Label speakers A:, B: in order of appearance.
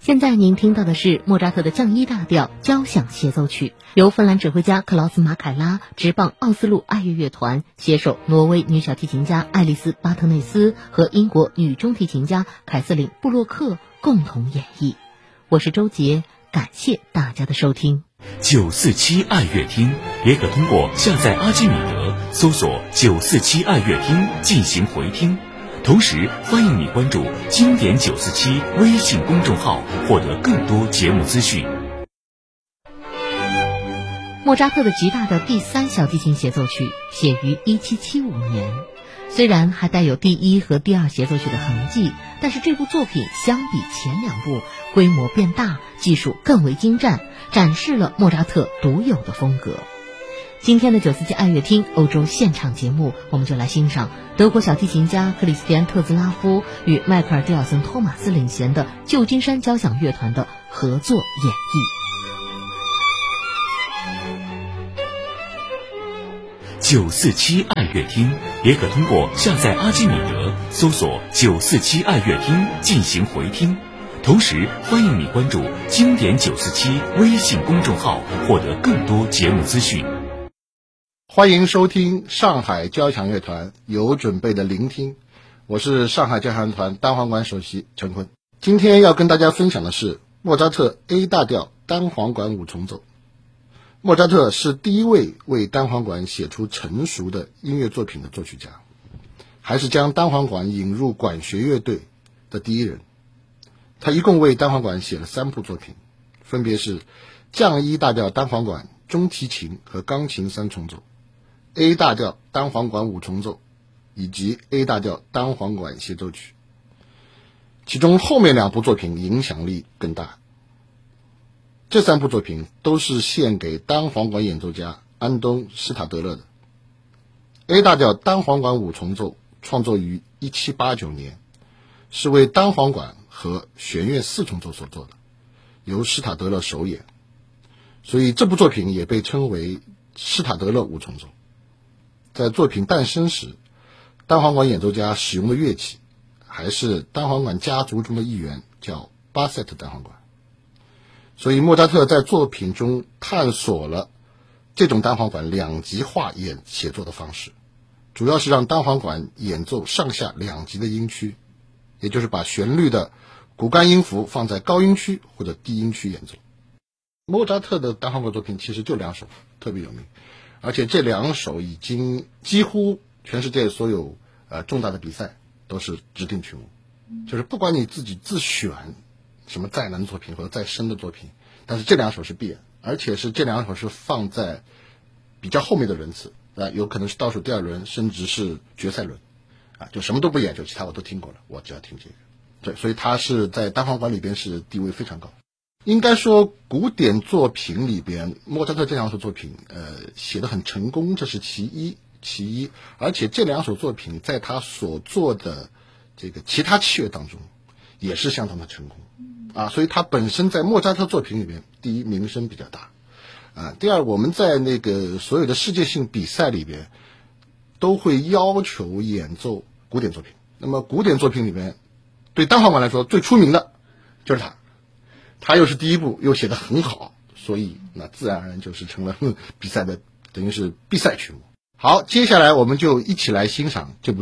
A: 现在您听到的是莫扎特的降一大调交响协奏曲，由芬兰指挥家克劳斯·马凯拉、直棒奥斯陆爱乐乐团携手挪威女小提琴家爱丽丝·巴特内斯和英国女中提琴家凯瑟琳·布洛克共同演绎。我是周杰，感谢大家的收听。
B: 947爱乐厅也可通过下载阿基米德搜索947爱乐厅进行回听。同时欢迎你关注经典947微信公众号，获得更多节目资讯。
A: 莫扎特的 G 大调第3小提琴协奏曲写于1775年，虽然还带有第1和第2协奏曲的痕迹，但是这部作品相比前2部规模变大，技术更为精湛，展示了莫扎特独有的风格。今天的947爱乐厅欧洲现场节目，我们就来欣赏德国小提琴家克里斯蒂安·特兹拉夫与迈克尔·迪尔森·托马斯领衔的旧金山交响乐团的合作演
B: 绎。947爱乐厅也可通过下载阿基米德搜索947爱乐厅进行回听。同时欢迎你关注经典947微信公众号，获得更多节目资讯。
C: 欢迎收听上海交响乐团有准备的聆听，我是上海交响乐团单簧管首席陈坤。今天要跟大家分享的是莫扎特 A 大调单簧管5重奏。莫扎特是第一位为单簧管写出成熟的音乐作品的作曲家，还是将单簧管引入管弦乐队的第一人。他一共为单簧管写了3部作品，分别是降1大调单簧管、中提琴和钢琴3重奏、A 大调单簧管5重奏以及 A 大调单簧管协奏曲，其中后面2部作品影响力更大。这3部作品都是献给单簧管演奏家安东·施塔德勒的。A 大调单簧管5重奏创作于1789年，是为单簧管和弦乐4重奏所做的，由施塔德勒首演，所以这部作品也被称为施塔德勒5重奏。在作品诞生时，单簧管演奏家使用的乐器还是单簧管家族中的一员，叫巴塞特单簧管。所以莫扎特在作品中探索了这种单簧管2级化写作的方式，主要是让单簧管演奏上下2级的音区，也就是把旋律的骨干音符放在高音区或者低音区演奏。莫扎特的单簧管作品其实就2首特别有名，而且这2首已经几乎全世界所有重大的比赛都是指定曲目，就是不管你自己自选什么再难作品或者再深的作品，但是这2首是必然，而且是这2首是放在比较后面的轮次，有可能是倒数第2轮，甚至是决赛轮，就什么都不演，就其他我都听过了，我只要听这个。对，所以他是在单簧管里边是地位非常高。应该说古典作品里边莫扎特这2首作品写得很成功，这是其一，而且这2首作品在他所做的这个其他器乐当中也是相当的成功所以他本身在莫扎特作品里边，第一名声比较大第二我们在那个所有的世界性比赛里边都会要求演奏古典作品，那么古典作品里边对单簧管来说最出名的就是他又是第一部，又写得很好，所以那自然而然就是成了比赛的等于是必赛曲目。好，接下来我们就一起来欣赏这部